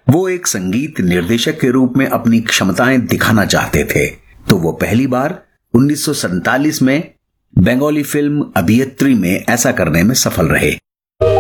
वो एक संगीत निर्देशक के रूप में अपनी क्षमताएं दिखाना चाहते थे, तो वो पहली बार 1947 में बंगाली फिल्म अभियत्री में ऐसा करने में सफल रहे।